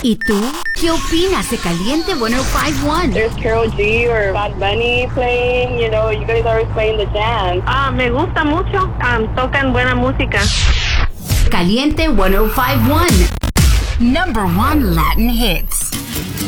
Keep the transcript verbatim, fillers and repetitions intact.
¿Y tú? ¿Qué opinas de Caliente ciento cinco punto uno? There's Karol G or Bad Bunny playing, you know, you guys are always playing the jams. Ah, me gusta mucho, um, tocan buena música. Caliente ciento cinco punto uno. Number one Latin hits.